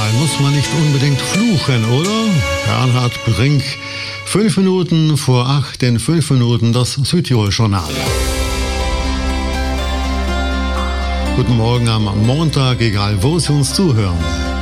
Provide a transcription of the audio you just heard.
Manchmal muss man nicht unbedingt fluchen, oder? Bernhard Brink, 5 Minuten vor 8, in 5 Minuten das Südtirol-Journal. Guten Morgen am Montag, egal wo Sie uns zuhören.